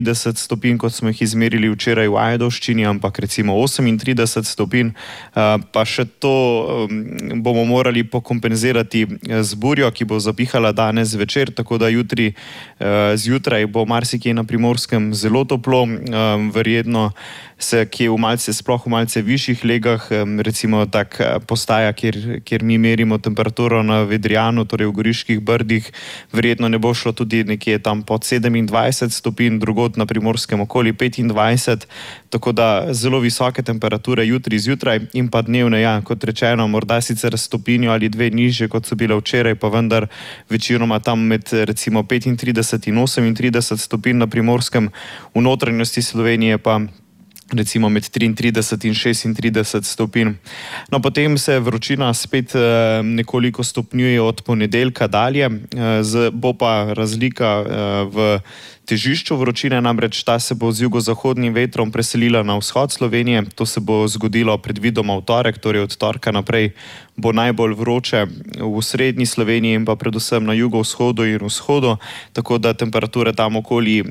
30 stopinj, kot smo jih izmerili včeraj v Ajdovščini, ampak recimo 38 stopinj, pa še to bomo morali pokompenzirati z burjo, ki bo zapihala danes večer, tako da jutri zjutraj bo marsikje na Primorskem zelo toplo, verjetno se kje sploh v malce višjih legah, recimo tak postaja, kjer mi merimo temperaturo na Vedrijanu, torej v Goriških brdih, verjetno ne bo šlo tudi nekje tam pod 27 stopinj, drugod na Primorskem okoli 25, tako da zelo visoke temperature jutri zjutraj in pa dnevne, ja, kot rečeno, morda sicer stopinjo ali dve nižje, kot so bile včeraj, pa vendar večinoma tam med recimo 35 in 38 stopinj na Primorskem, v notranjosti Slovenije pa recimo med 33 in 36 stopinj. No, potem se vročina spet nekoliko stopnjuje od ponedeljka dalje, bo pa razlika v težišču vročine, namreč ta se bo z jugozahodnim vetrom preselila na vzhod Slovenije. To se bo zgodilo predvidoma v torek, torej od torka naprej bo najbolj vroče v srednji Sloveniji in pa predvsem na jugovzhodu in vzhodu, tako da temperature tam okoli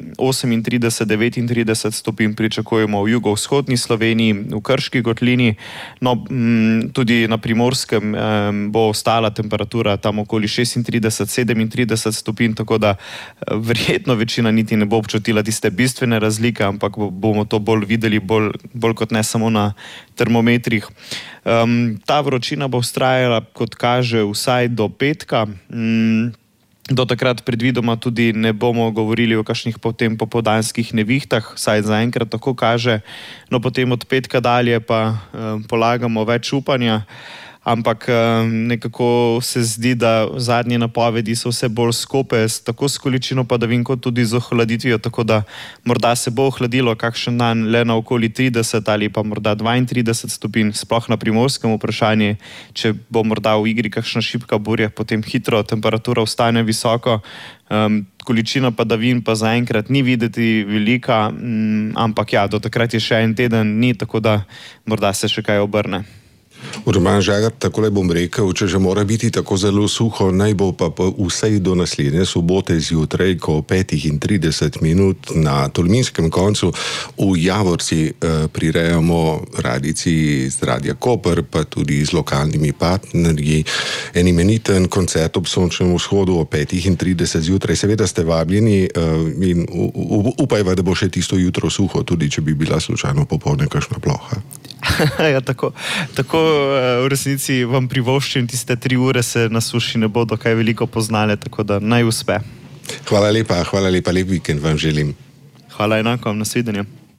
38-39 stopinj pričakujemo v jugovzhodni Sloveniji, v Krški kotlini. No, tudi na Primorskem bo ostala temperatura tam okoli 36-37 stopinj, tako da verjetno večina niti ne bo občutila tiste bistvene razlike, ampak bomo to bolj videli, bolj kot ne samo na termometrih. Ta vročina bo vztrajala, kot kaže, vsaj do petka. Do takrat predvidoma tudi ne bomo govorili o kakšnih potem popoldanskih nevihtah, vsaj zaenkrat tako kaže. No, potem od petka dalje pa polagamo več upanja, ampak nekako se zdi, da zadnje napovedi so vse bolj skope, tako s količino padavin kot tudi z ohladitvijo, tako da morda se bo ohladilo kakšen dan le na okoli 30 ali pa morda 32 stopinj, sploh na Primorskem. Vprašanje, če bo morda v igri kakšna šibka burja, potem hitro temperatura ostane visoko. Količina padavin pa zaenkrat ni videti velika, ampak ja, do takrat je še en teden dni, tako da morda se še kaj obrne. Urban Žagar, takole bom rekel, če že mora biti tako zelo suho, naj bo pa vsej do naslednje sobote zjutraj, ko 5:30 na Tolminskem koncu v Javorci prirejamo radijci z Radia Koper, pa tudi z lokalnimi partnerji, en imeniten koncert ob sončnem vzhodu o 5:30 zjutraj. Seveda ste vabljeni in upajva, da bo še tisto jutro suho, tudi če bi bila slučajno popoldne kakšna ploha. Ja, tako v resnici vam privoščim, tiste 3 ure se na suši ne bodo kaj veliko poznale, tako da naj uspe. Hvala lepa, lep vikend vam želim. Hvala enako, nasvidenje.